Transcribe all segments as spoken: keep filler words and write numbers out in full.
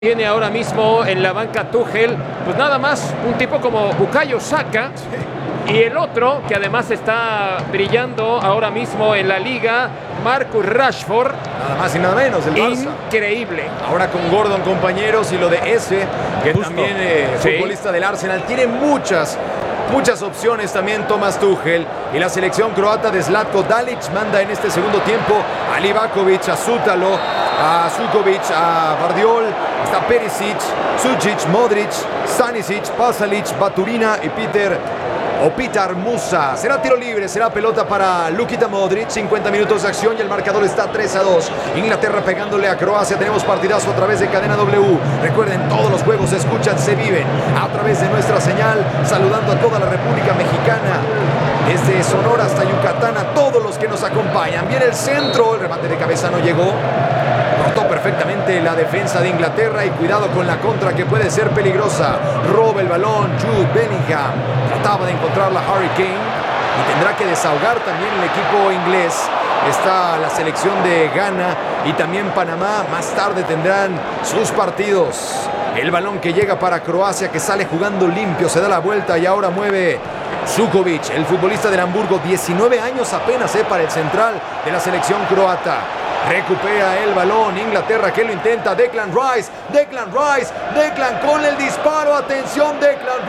Tiene ahora mismo en la banca Tuchel, pues nada más un tipo como Bukayo Saka, y el otro que además está brillando ahora mismo en la liga, Marcus Rashford. Nada más y nada menos, el Barça. Increíble. Ahora con Gordon, compañeros, y lo de ese, que Justo. también eh, sí. futbolista del Arsenal, tiene muchas, muchas opciones también Thomas Tuchel. Y la selección croata de Zlatko Dalic manda en este segundo tiempo a Livakovic, a Sútalo, a Sukovic, a Vardiol, está Perisic, Sucic, Modric, Stanisic, Pasalic, Baturina y Peter o Petar Musa. Será tiro libre, será pelota para Luka Modric. cincuenta minutos de acción y el marcador está tres a dos. Inglaterra pegándole a Croacia. Tenemos partidazo a través de Cadena W. Recuerden, todos los juegos se escuchan, se viven a través de nuestra señal. Saludando a toda la República Mexicana, desde Sonora hasta Yucatán, a todos los que nos acompañan. Viene el centro, el remate de cabeza no llegó. Cortó perfectamente la defensa de Inglaterra y cuidado con la contra que puede ser peligrosa. Roba el balón Jude Bellingham. Trataba de encontrar la Harry Kane y tendrá que desahogar también el equipo inglés. Está la selección de Ghana y también Panamá. Más tarde tendrán sus partidos. El balón que llega para Croacia, que sale jugando limpio, se da la vuelta y ahora mueve Sukovic, el futbolista del Hamburgo. diecinueve años apenas eh, para el central de la selección croata. Recupera el balón Inglaterra, que lo intenta. Declan Rice, Declan Rice, Declan con el disparo. Atención, Declan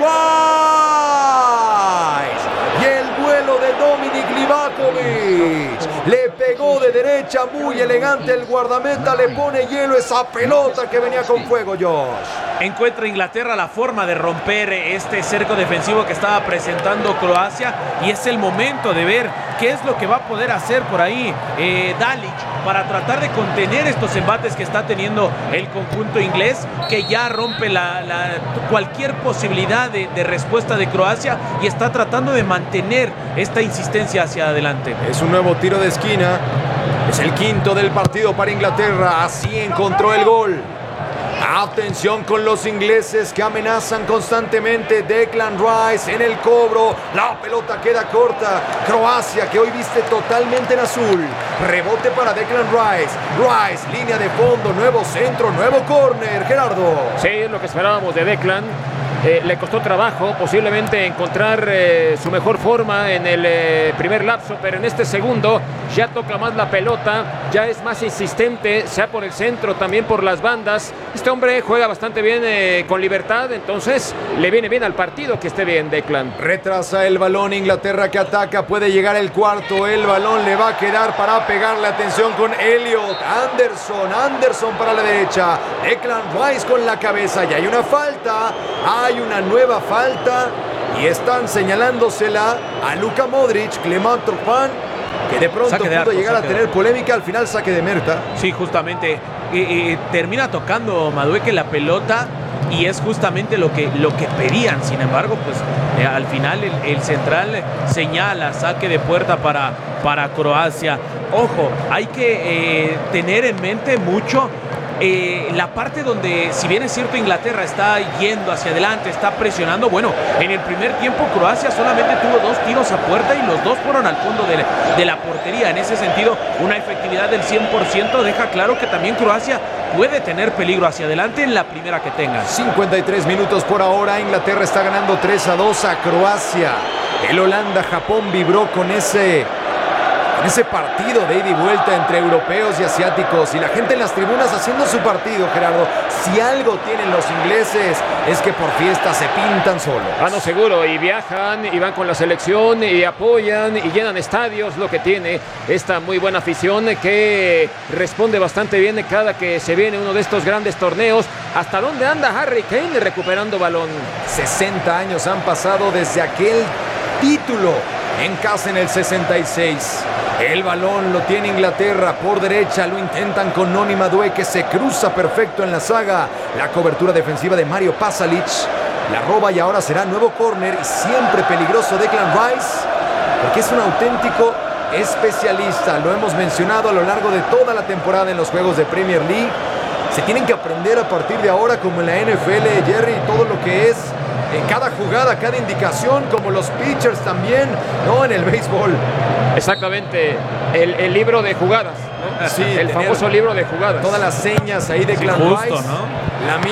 Rice. Y el duelo de Dominic Livakovic. Le pegó de derecha, muy elegante el guardameta. Le pone hielo esa pelota que venía con fuego, Josh. Encuentra Inglaterra la forma de romper este cerco defensivo que estaba presentando Croacia. Y es el momento de ver qué es lo que va a poder hacer por ahí eh, Dalic para tratar de contener estos embates que está teniendo el conjunto inglés, que ya rompe la, la, cualquier posibilidad de, de respuesta de Croacia y está tratando de mantener esta insistencia hacia adelante. Es un nuevo tiro de esquina, es el quinto del partido para Inglaterra. Así encontró el gol. Atención con los ingleses que amenazan constantemente. Declan Rice en el cobro. La pelota queda corta. Croacia, que hoy viste totalmente en azul. Rebote para Declan Rice. Rice, línea de fondo. Nuevo centro, nuevo córner. Gerardo. Sí, es lo que esperábamos de Declan. Eh, le costó trabajo posiblemente encontrar eh, su mejor forma en el eh, primer lapso, pero en este segundo ya toca más la pelota, ya es más insistente, sea por el centro, también por las bandas. Este hombre juega bastante bien eh, con libertad, entonces le viene bien al partido que esté bien Declan. Retrasa el balón Inglaterra, que ataca, puede llegar el cuarto, el balón le va a quedar para pegarle. Atención con Elliot, Anderson, Anderson para la derecha, Declan Rice con la cabeza y hay una falta, hay una nueva falta y están señalándosela a Luka Modric. Clement Turpin, que de pronto de pudo arco, llegar a tener polémica, al final saque de Merta. Sí, justamente eh, eh, termina tocando Madueke la pelota y es justamente lo que, lo que pedían. Sin embargo, pues eh, al final el, el central señala saque de puerta para, para Croacia. Ojo, hay que eh, tener en mente mucho Eh, la parte donde, si bien es cierto, Inglaterra está yendo hacia adelante, está presionando. Bueno, en el primer tiempo Croacia solamente tuvo dos tiros a puerta y los dos fueron al fondo de, de la portería. En ese sentido, una efectividad del cien por ciento deja claro que también Croacia puede tener peligro hacia adelante en la primera que tenga. cincuenta y tres minutos por ahora. Inglaterra está ganando tres a dos a Croacia. El Holanda-Japón vibró con ese... ese partido de ida y vuelta entre europeos y asiáticos y la gente en las tribunas haciendo su partido, Gerardo. Si algo tienen los ingleses es que por fiesta se pintan solos. Ah, no, seguro, y viajan y van con la selección y apoyan y llenan estadios, lo que tiene esta muy buena afición que responde bastante bien cada que se viene uno de estos grandes torneos. ¿Hasta dónde anda Harry Kane recuperando balón? sesenta años han pasado desde aquel título en casa en el sesenta y seis. El balón lo tiene Inglaterra por derecha, lo intentan con Noni Madueke, que se cruza perfecto en la saga. La cobertura defensiva de Mario Pasalic, la roba y ahora será nuevo córner y siempre peligroso Declan Rice, porque es un auténtico especialista. Lo hemos mencionado a lo largo de toda la temporada en los juegos de Premier League. Se tienen que aprender a partir de ahora, como en la N F L, Jerry, todo lo que es en cada jugada, cada indicación, como los pitchers también, ¿no? En el béisbol. Exactamente, el, el libro de jugadas, ¿no? Sí, el famoso libro de jugadas. Todas las señas ahí de Sí, Glenn justo, Rice. ¿no? La